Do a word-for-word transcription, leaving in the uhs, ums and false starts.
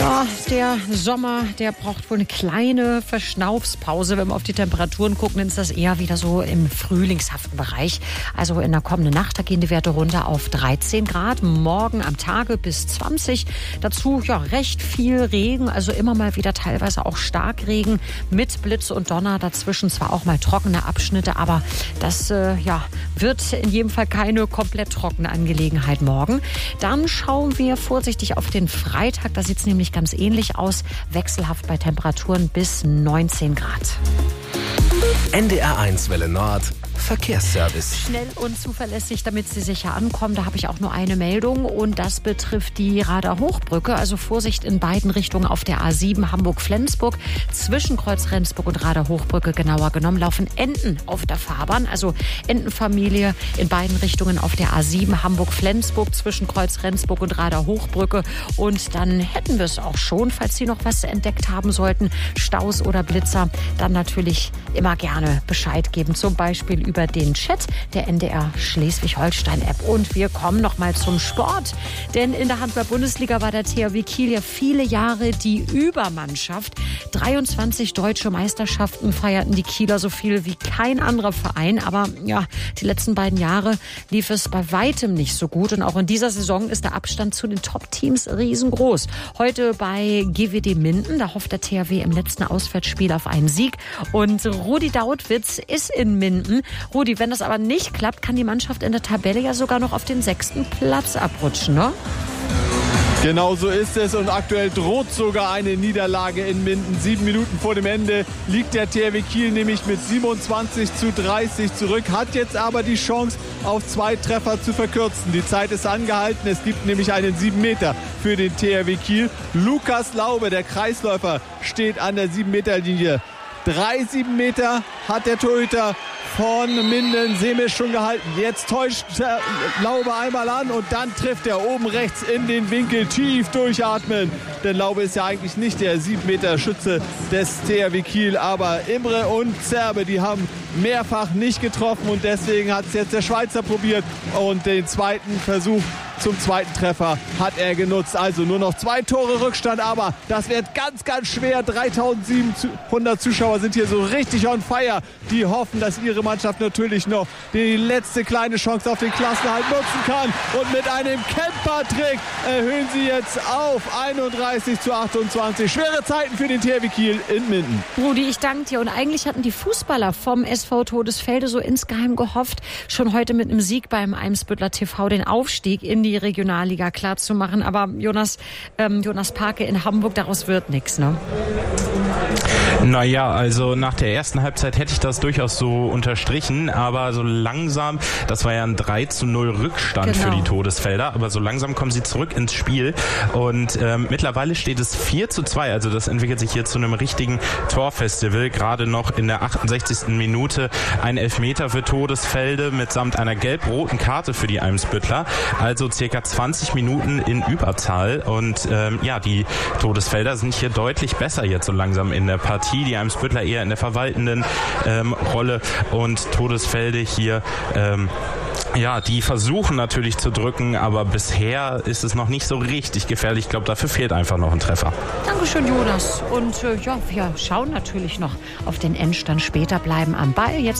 Ja, der Sommer, der braucht wohl eine kleine Verschnaufspause. Wenn wir auf die Temperaturen gucken, dann ist das eher wieder so im frühlingshaften Bereich. Also in der kommenden Nacht, da gehen die Werte runter auf dreizehn Grad. Morgen am Tage bis zwanzig. Dazu ja recht viel Regen, also immer mal wieder teilweise auch Starkregen mit Blitz und Donner. Dazwischen zwar auch mal trockene Abschnitte, aber das äh, ja, wird in jedem Fall keine komplett trockene Angelegenheit morgen. Dann schauen wir vorsichtig auf den Freitag. Da sieht es nämlich ganz ähnlich aus. Wechselhaft bei Temperaturen bis neunzehn Grad. N D R eins Welle Nord. Verkehrsservice. Schnell und zuverlässig, damit Sie sicher ankommen. Da habe ich auch nur eine Meldung und das betrifft die Rader Hochbrücke. Also Vorsicht in beiden Richtungen auf der A sieben Hamburg-Flensburg. Zwischen Kreuz Rendsburg und Rader Hochbrücke genauer genommen laufen Enten auf der Fahrbahn. Also Entenfamilie in beiden Richtungen auf der A sieben Hamburg-Flensburg zwischen Kreuz Rendsburg und Rader Hochbrücke. Und dann hätten wir es auch schon, falls Sie noch was entdeckt haben sollten. Staus oder Blitzer, dann natürlich immer gerne Bescheid geben. Zum Beispiel über den Chat der N D R Schleswig-Holstein-App. Und wir kommen noch mal zum Sport. Denn in der Handball-Bundesliga war der T H W Kiel ja viele Jahre die Übermannschaft. dreiundzwanzig deutsche Meisterschaften feierten die Kieler so viel wie kein anderer Verein. Aber ja, die letzten beiden Jahre lief es bei weitem nicht so gut. Und auch in dieser Saison ist der Abstand zu den Top-Teams riesengroß. Heute bei G W D Minden, da hofft der T H W im letzten Auswärtsspiel auf einen Sieg. Und Rudi Dautwitz ist in Minden. Rudi, wenn das aber nicht klappt, kann die Mannschaft in der Tabelle ja sogar noch auf den sechsten Platz abrutschen, ne? Genau so ist es und aktuell droht sogar eine Niederlage in Minden. Sieben Minuten vor dem Ende liegt der T H W Kiel nämlich mit siebenundzwanzig zu dreißig zurück, hat jetzt aber die Chance, auf zwei Treffer zu verkürzen. Die Zeit ist angehalten, es gibt nämlich einen sieben Meter für den T H W Kiel. Lukas Laube, der Kreisläufer, steht an der sieben Meter Linie. Drei sieben Meter hat der Torhüter von Minden Semisch schon gehalten. Jetzt täuscht der Laube einmal an und dann trifft er oben rechts in den Winkel. Tief durchatmen. Denn Laube ist ja eigentlich nicht der sieben Meter Schütze des T H W Kiel. Aber Imre und Zerbe, die haben mehrfach nicht getroffen. Und deswegen hat es jetzt der Schweizer probiert. Und den zweiten Versuch zum zweiten Treffer hat er genutzt. Also nur noch zwei Tore Rückstand. Aber das wird ganz, ganz schwer. dreitausendsiebenhundert Zuschauer sind hier so richtig on fire. Die hoffen, dass ihre Mannschaft natürlich noch die letzte kleine Chance auf den Klassenerhalt nutzen kann. Und mit einem Camper-Trick erhöhen sie jetzt auf einunddreißig zu achtundzwanzig. Schwere Zeiten für den T H W Kiel in Minden. Rudi, ich danke dir. Und eigentlich hatten die Fußballer vom S V Todesfelde so insgeheim gehofft, schon heute mit einem Sieg beim Eimsbüttler T V den Aufstieg in die Regionalliga klar zu machen. Aber Jonas, ähm, Jonas Parke in Hamburg, daraus wird nichts, ne? Naja, also nach der ersten Halbzeit hätte ich das durchaus so unterstrichen, aber so langsam, das war ja ein drei zu null Rückstand genau für die Todesfelder, aber so langsam kommen sie zurück ins Spiel und ähm, mittlerweile steht es vier zu zwei, also das entwickelt sich hier zu einem richtigen Torfestival, gerade noch in der achtundsechzigsten Minute ein Elfmeter für Todesfelde mitsamt einer gelb-roten Karte für die Eimsbüttler, also circa zwanzig Minuten in Überzahl und ähm, ja, die Todesfelder sind hier deutlich besser jetzt so langsam in der Partie. Die Eimsbüttler eher in der verwaltenden ähm, Rolle und Todesfelde hier ähm, ja, die versuchen natürlich zu drücken, aber bisher ist es noch nicht so richtig gefährlich. Ich glaube, dafür fehlt einfach noch ein Treffer. Dankeschön, Jonas. Und äh, ja, wir schauen natürlich noch auf den Endstand später, bleiben am Ball. Jetzt